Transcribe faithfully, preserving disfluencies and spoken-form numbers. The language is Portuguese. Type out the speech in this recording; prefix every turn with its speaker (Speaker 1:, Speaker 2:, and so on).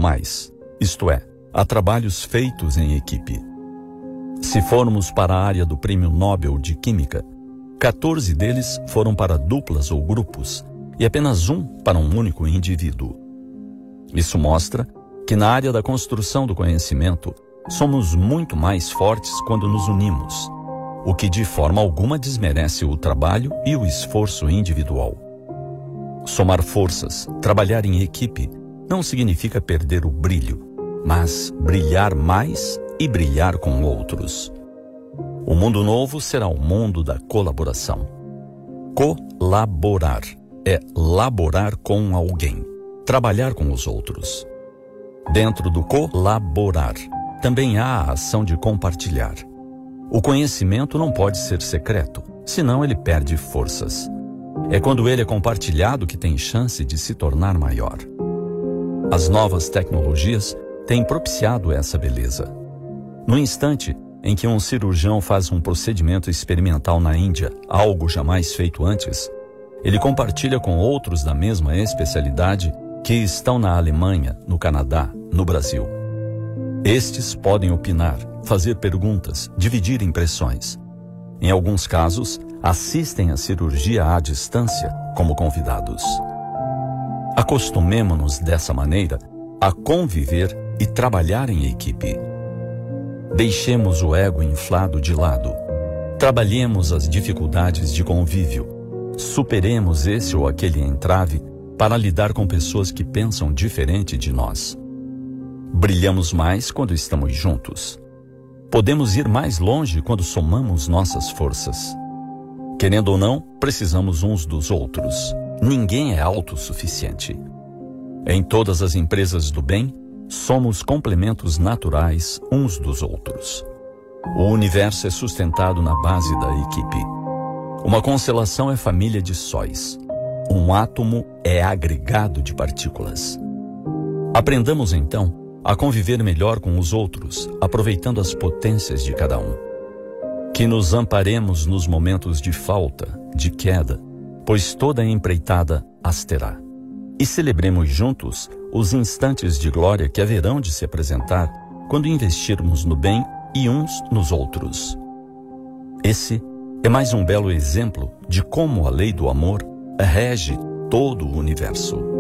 Speaker 1: mais, isto é, a trabalhos feitos em equipe. Se formos para a área do Prêmio Nobel de Química, quatorze deles foram para duplas ou grupos e apenas um para um único indivíduo. Isso mostra que na área da construção do conhecimento somos muito mais fortes quando nos unimos, o que de forma alguma desmerece o trabalho e o esforço individual. Somar forças, trabalhar em equipe, não significa perder o brilho, mas brilhar mais e brilhar com outros. O mundo novo será o mundo da colaboração. Colaborar é laborar com alguém, trabalhar com os outros. Dentro do colaborar, também há a ação de compartilhar. O conhecimento não pode ser secreto, senão ele perde forças. É quando ele é compartilhado que tem chance de se tornar maior. As novas tecnologias têm propiciado essa beleza. No instante em que um cirurgião faz um procedimento experimental na Índia, algo jamais feito antes, ele compartilha com outros da mesma especialidade que estão na Alemanha, no Canadá, no Brasil. Estes podem opinar, fazer perguntas, dividir impressões. Em alguns casos, assistem à cirurgia à distância como convidados. Acostumemo-nos dessa maneira a conviver e trabalhar em equipe. Deixemos o ego inflado de lado. Trabalhemos as dificuldades de convívio. Superemos esse ou aquele entrave para lidar com pessoas que pensam diferente de nós. Brilhamos mais quando estamos juntos. Podemos ir mais longe quando somamos nossas forças. Querendo ou não, precisamos uns dos outros. Ninguém é autossuficiente. Em todas as empresas do bem, somos complementos naturais uns dos outros. O universo é sustentado na base da equipe. Uma constelação é família de sóis. Um átomo é agregado de partículas. Aprendamos então a conviver melhor com os outros, aproveitando as potências de cada um. Que nos amparemos nos momentos de falta, de queda, pois toda empreitada as terá. E celebremos juntos os instantes de glória que haverão de se apresentar quando investirmos no bem e uns nos outros. Esse é mais um belo exemplo de como a lei do amor rege todo o universo.